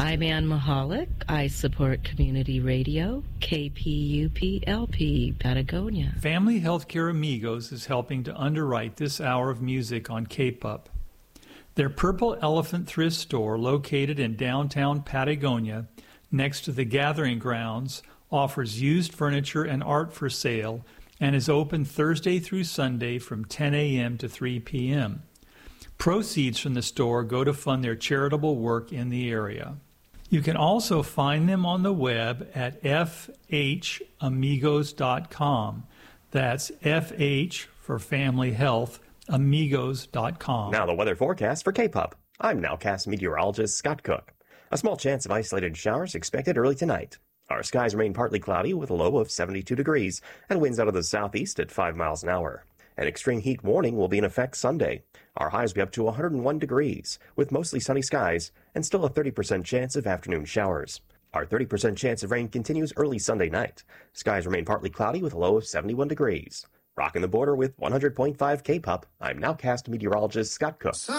I'm Ann Mahalik. I support community radio, KPUP-LP, Patagonia. Family Healthcare Amigos is helping to underwrite this hour of music on KPUP. Their Purple Elephant thrift store, located in downtown Patagonia, next to the Gathering Grounds, offers used furniture and art for sale and is open Thursday through Sunday from 10 a.m. to 3 p.m. Proceeds from the store go to fund their charitable work in the area. You can also find them on the web at fhamigos.com. That's FH for Family Health, amigos.com. Now the weather forecast for K-Pop. I'm Nowcast meteorologist Scott Cook. A small chance of isolated showers expected early tonight. Our skies remain partly cloudy with a low of 72 degrees and winds out of the southeast at 5 miles an hour. An extreme heat warning will be in effect Sunday. Our highs will be up to 101 degrees with mostly sunny skies and still a 30% chance of afternoon showers. Our 30% chance of rain continues early Sunday night. Skies remain partly cloudy with a low of 71 degrees. Rocking the border with 100.5 K-Pop, I'm Nowcast meteorologist Scott Cook.